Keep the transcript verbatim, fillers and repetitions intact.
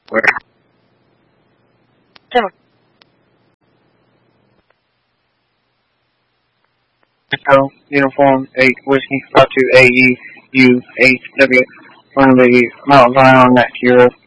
Where? Ten. Echo, Uniform, eight, Whiskey, five two A E, U, H, W, one of the miles around that Kira.